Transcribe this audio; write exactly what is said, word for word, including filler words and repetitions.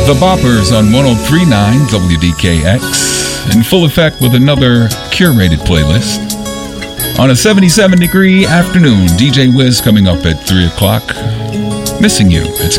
The Boppers on one oh three point nine W D K X in full effect with another curated playlist. On a seventy-seven degree afternoon, D J Wiz coming up at three o'clock. Missing You. It's